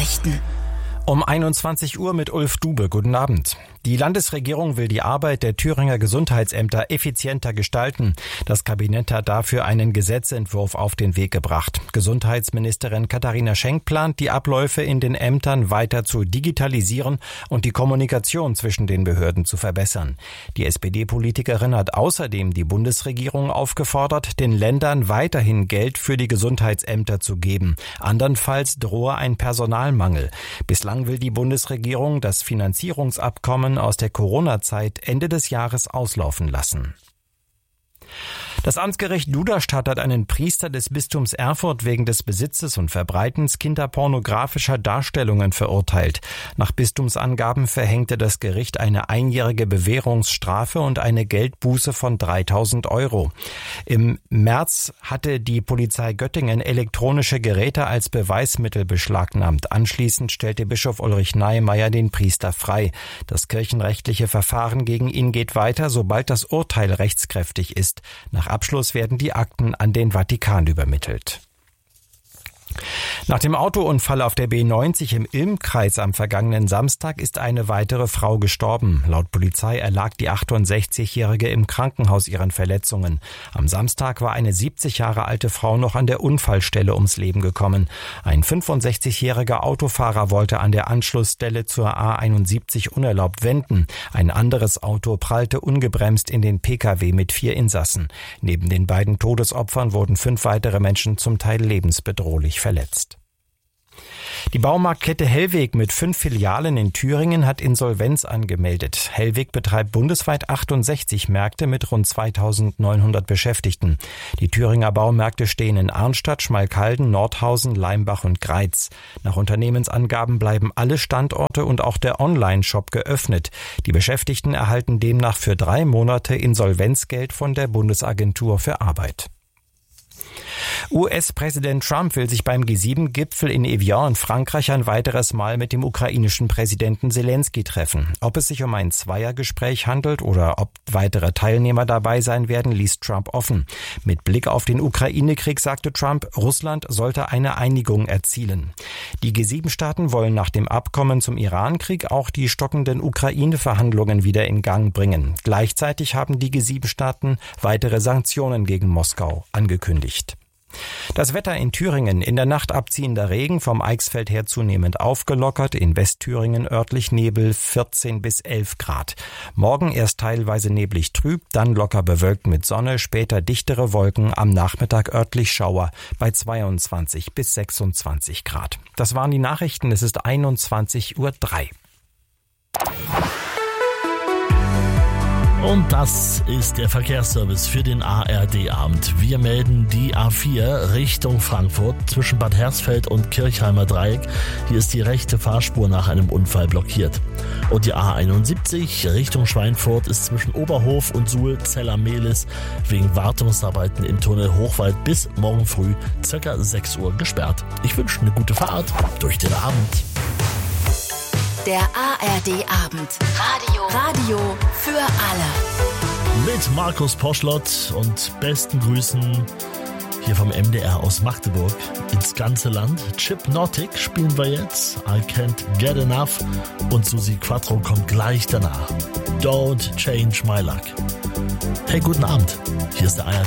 Nachrichten. Um 21 Uhr mit Ulf Dube. Guten Abend. Die Landesregierung will die Arbeit der Thüringer Gesundheitsämter effizienter gestalten. Das Kabinett hat dafür einen Gesetzentwurf auf den Weg gebracht. Gesundheitsministerin Katharina Schenk plant, die Abläufe in den Ämtern weiter zu digitalisieren und die Kommunikation zwischen den Behörden zu verbessern. Die SPD-Politikerin hat außerdem die Bundesregierung aufgefordert, den Ländern weiterhin Geld für die Gesundheitsämter zu geben. Andernfalls drohe ein Personalmangel. Bislang will die Bundesregierung das Finanzierungsabkommen aus der Corona-Zeit Ende des Jahres auslaufen lassen. Das Amtsgericht Duderstadt hat einen Priester des Bistums Erfurt wegen des Besitzes und Verbreitens kinderpornografischer Darstellungen verurteilt. Nach Bistumsangaben verhängte das Gericht eine einjährige Bewährungsstrafe und eine Geldbuße von 3.000 €. Im März hatte die Polizei Göttingen elektronische Geräte als Beweismittel beschlagnahmt. Anschließend stellte Bischof Ulrich Neimeyer den Priester frei. Das kirchenrechtliche Verfahren gegen ihn geht weiter, sobald das Urteil rechtskräftig ist. Nach Abschluss werden die Akten an den Vatikan übermittelt. Nach dem Autounfall auf der B90 im Ilm-Kreis am vergangenen Samstag ist eine weitere Frau gestorben. Laut Polizei erlag die 68-Jährige im Krankenhaus ihren Verletzungen. Am Samstag war eine 70 Jahre alte Frau noch an der Unfallstelle ums Leben gekommen. Ein 65-jähriger Autofahrer wollte an der Anschlussstelle zur A71 unerlaubt wenden. Ein anderes Auto prallte ungebremst in den Pkw mit 4 Insassen. Neben den beiden Todesopfern wurden 5 weitere Menschen zum Teil lebensbedrohlich verletzt. Die Baumarktkette Hellweg mit 5 Filialen in Thüringen hat Insolvenz angemeldet. Hellweg betreibt bundesweit 68 Märkte mit rund 2.900 Beschäftigten. Die Thüringer Baumärkte stehen in Arnstadt, Schmalkalden, Nordhausen, Leimbach und Greiz. Nach Unternehmensangaben bleiben alle Standorte und auch der Online-Shop geöffnet. Die Beschäftigten erhalten demnach für 3 Monate Insolvenzgeld von der Bundesagentur für Arbeit. US-Präsident Trump will sich beim G7-Gipfel in Evian in Frankreich ein weiteres Mal mit dem ukrainischen Präsidenten Zelensky treffen. Ob es sich um ein Zweiergespräch handelt oder ob weitere Teilnehmer dabei sein werden, ließ Trump offen. Mit Blick auf den Ukraine-Krieg sagte Trump, Russland sollte eine Einigung erzielen. Die G7-Staaten wollen nach dem Abkommen zum Iran-Krieg auch die stockenden Ukraine-Verhandlungen wieder in Gang bringen. Gleichzeitig haben die G7-Staaten weitere Sanktionen gegen Moskau angekündigt. Das Wetter in Thüringen: in der Nacht abziehender Regen, vom Eichsfeld her zunehmend aufgelockert, in Westthüringen örtlich Nebel, 14 bis 11 Grad. Morgen erst teilweise neblig trüb, dann locker bewölkt mit Sonne, später dichtere Wolken, am Nachmittag örtlich Schauer bei 22 bis 26 Grad. Das waren die Nachrichten, es ist 21:03 Uhr. Und das ist der Verkehrsservice für den ARD-Abend. Wir melden die A4 Richtung Frankfurt zwischen Bad Hersfeld und Kirchheimer Dreieck. Hier ist die rechte Fahrspur nach einem Unfall blockiert. Und die A71 Richtung Schweinfurt ist zwischen Oberhof und Suhl-Zeller-Mehlis wegen Wartungsarbeiten im Tunnel Hochwald bis morgen früh ca. 6 Uhr gesperrt. Ich wünsche eine gute Fahrt durch den Abend. Der ARD-Abend. Radio für alle. Mit Markus Poschlott und besten Grüßen hier vom MDR aus Magdeburg ins ganze Land. Chipnotic spielen wir jetzt. I Can't Get Enough. Und Susi Quattro kommt gleich danach. Don't Change My Luck. Hey, guten Abend. Hier ist der ARD.